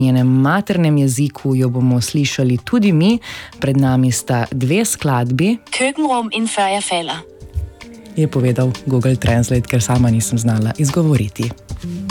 njenem maternem jeziku jo bomo slišali tudi mi. Pred nami sta dve skladbi. Køkkenrum in før jeg falder. Je povedal Google Translate, ker sama nisem znala izgovoriti.